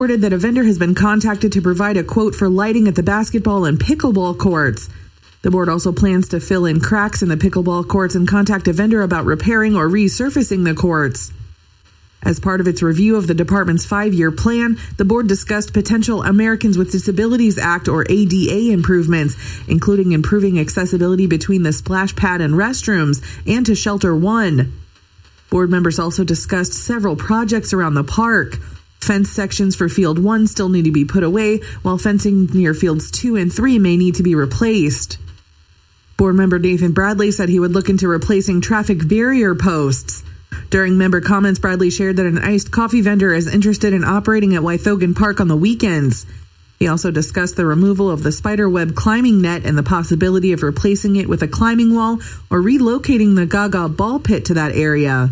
reported that a vendor has been contacted to provide a quote for lighting at the basketball and pickleball courts. The board also plans to fill in cracks in the pickleball courts and contact a vendor about repairing or resurfacing the courts. As part of its review of the department's 5-year plan, the board discussed potential Americans with Disabilities Act or ADA improvements, including improving accessibility between the splash pad and restrooms and to Shelter 1. Board members also discussed several projects around the park. Fence sections for Field 1 still need to be put away, while fencing near Fields 2 and 3 may need to be replaced. Board member Nathan Bradley said he would look into replacing traffic barrier posts. During member comments, Bradley shared that an iced coffee vendor is interested in operating at Wythogan Park on the weekends. He also discussed the removal of the spiderweb climbing net and the possibility of replacing it with a climbing wall or relocating the Gaga ball pit to that area.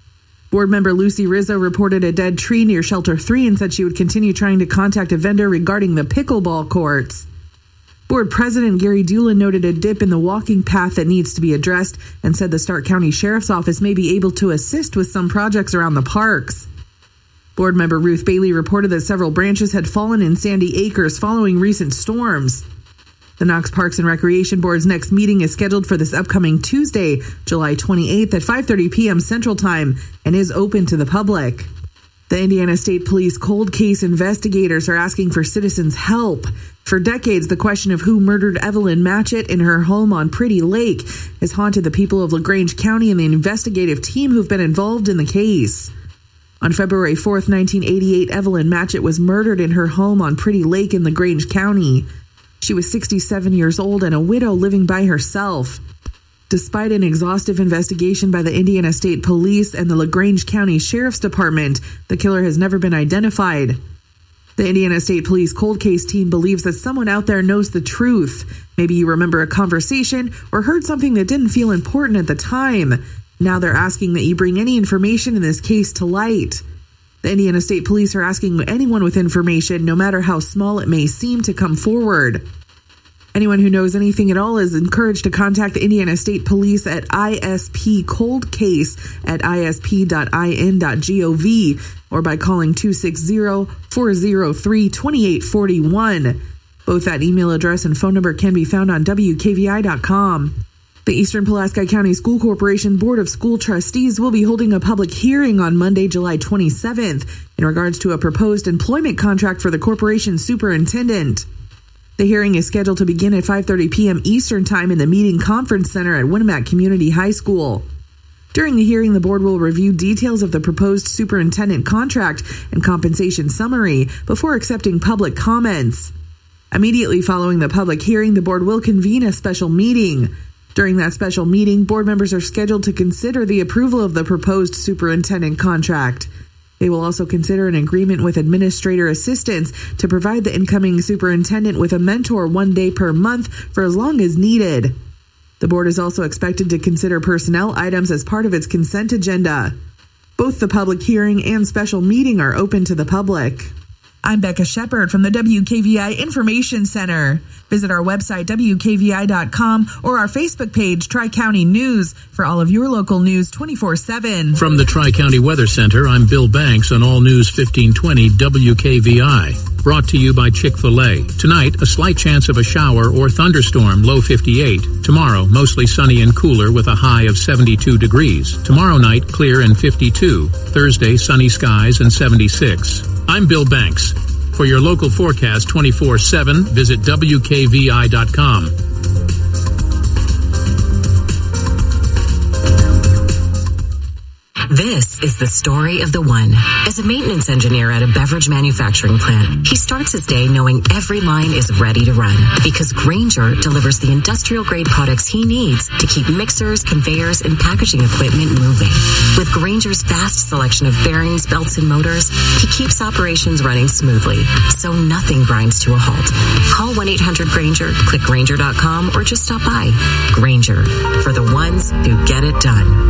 Board member Lucy Rizzo reported a dead tree near Shelter 3 and said she would continue trying to contact a vendor regarding the pickleball courts. Board President Gary Doolin noted a dip in the walking path that needs to be addressed and said the Stark County Sheriff's Office may be able to assist with some projects around the parks. Board member Ruth Bailey reported that several branches had fallen in Sandy Acres following recent storms. The Knox Parks and Recreation Board's next meeting is scheduled for this upcoming Tuesday, July 28th at 5:30 p.m. Central Time and is open to the public. The Indiana State Police cold case investigators are asking for citizens' help. For decades, the question of who murdered Evelyn Matchett in her home on Pretty Lake has haunted the people of LaGrange County and the investigative team who've been involved in the case. On February 4th, 1988, Evelyn Matchett was murdered in her home on Pretty Lake in LaGrange County. She was 67 years old and a widow living by herself. Despite an exhaustive investigation by the Indiana State Police and the LaGrange County Sheriff's Department, the killer has never been identified. The Indiana State Police cold case team believes that someone out there knows the truth. Maybe you remember a conversation or heard something that didn't feel important at the time. Now they're asking that you bring any information in this case to light. The Indiana State Police are asking anyone with information, no matter how small it may seem, to come forward. Anyone who knows anything at all is encouraged to contact the Indiana State Police at isp.coldcase@isp.in.gov or by calling 260-403-2841. Both that email address and phone number can be found on WKVI.com. The Eastern Pulaski County School Corporation Board of School Trustees will be holding a public hearing on Monday, July 27th in regards to a proposed employment contract for the corporation's superintendent. The hearing is scheduled to begin at 5:30 p.m. Eastern Time in the Meeting Conference Center at Winnemac Community High School. During the hearing, the board will review details of the proposed superintendent contract and compensation summary before accepting public comments. Immediately following the public hearing, the board will convene a special meeting. During that special meeting, board members are scheduled to consider the approval of the proposed superintendent contract. They will also consider an agreement with administrator assistants to provide the incoming superintendent with a mentor 1 day per month for as long as needed. The board is also expected to consider personnel items as part of its consent agenda. Both the public hearing and special meeting are open to the public. I'm Becca Shepard from the WKVI Information Center. Visit our website, WKVI.com, or our Facebook page, Tri-County News, for all of your local news 24/7. From the Tri-County Weather Center, I'm Bill Banks on All News 1520 WKVI. Brought to you by Chick-fil-A. Tonight, a slight chance of a shower or thunderstorm, low 58. Tomorrow, mostly sunny and cooler with a high of 72 degrees. Tomorrow night, clear and 52. Thursday, sunny skies and 76. I'm Bill Banks. For your local forecast 24/7, visit WKVI.com. This is the story of the one. As a maintenance engineer at a beverage manufacturing plant, he starts his day knowing every line is ready to run because Grainger delivers the industrial-grade products he needs to keep mixers, conveyors, and packaging equipment moving. With Grainger's vast selection of bearings, belts, and motors, he keeps operations running smoothly, so nothing grinds to a halt. Call 1-800-GRAINGER, click Grainger.com, or just stop by. Grainger, for the ones who get it done.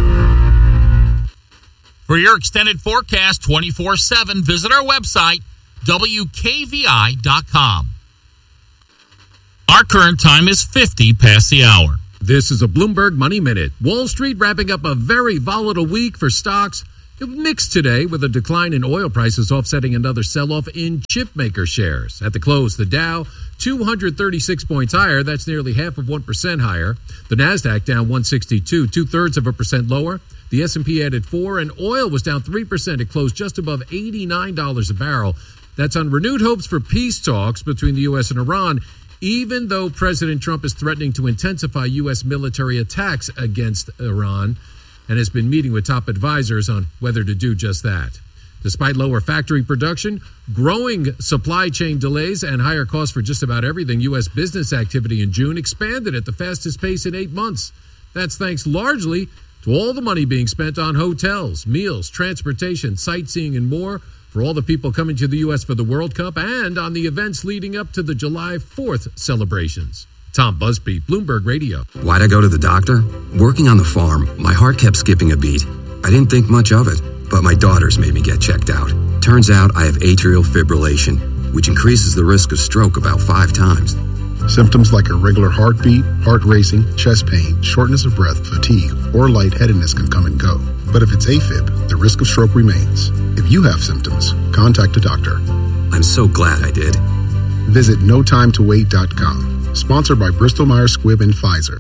For your extended forecast 24/7, visit our website, WKVI.com. Our current time is 50 past the hour. This is a Bloomberg Money Minute. Wall Street wrapping up a very volatile week for stocks It was mixed today, with a decline in oil prices offsetting another sell-off in chipmaker shares. At the close, the Dow 236 points higher. That's nearly 0.5% higher. The Nasdaq down 162, 0.2% lower. The S&P added 4, and oil was down 3%. It closed just above $89 a barrel. That's on renewed hopes for peace talks between the U.S. and Iran, even though President Trump is threatening to intensify U.S. military attacks against Iran and has been meeting with top advisors on whether to do just that. Despite lower factory production, growing supply chain delays, and higher costs for just about everything, U.S. business activity in June expanded at the fastest pace in 8 months. That's thanks largely to all the money being spent on hotels, meals, transportation, sightseeing, and more for all the people coming to the U.S. for the World Cup and on the events leading up to the July 4th celebrations. Tom Busby, Bloomberg Radio. Why'd I go to the doctor? Working on the farm, my heart kept skipping a beat. I didn't think much of it, but my daughters made me get checked out. Turns out I have atrial fibrillation, which increases the risk of stroke about 5 times. Symptoms like irregular heartbeat, heart racing, chest pain, shortness of breath, fatigue, or lightheadedness can come and go. But if it's AFib, the risk of stroke remains. If you have symptoms, contact a doctor. I'm so glad I did. Visit notimetowait.com. Sponsored by Bristol-Myers Squibb and Pfizer.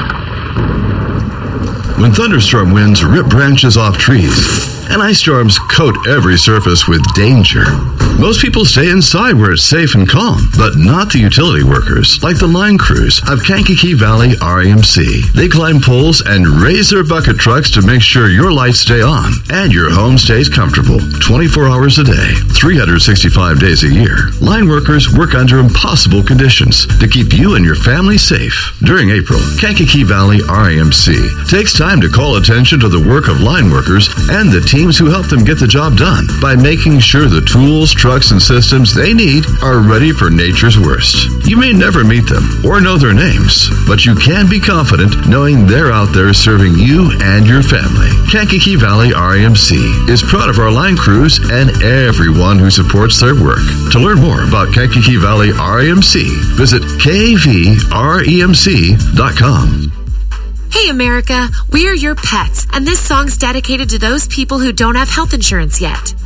When thunderstorm winds rip branches off trees and ice storms coat every surface with danger, most people stay inside where it's safe and calm, but not the utility workers, like the line crews of Kankakee Valley REMC. They climb poles and raise their bucket trucks to make sure your lights stay on and your home stays comfortable 24 hours a day, 365 days a year. Line workers work under impossible conditions to keep you and your family safe. During April, Kankakee Valley REMC takes time to call attention to the work of line workers and the teams who help them get the job done by making sure the tools, trucks, and systems they need are ready for nature's worst. You may never meet them or know their names, but you can be confident knowing they're out there serving you and your family. Kankakee Valley REMC is proud of our line crews and everyone who supports their work. To learn more about Kankakee Valley REMC, visit KVREMC.com. Hey America, we are your pets, and this song's dedicated to those people who don't have health insurance yet.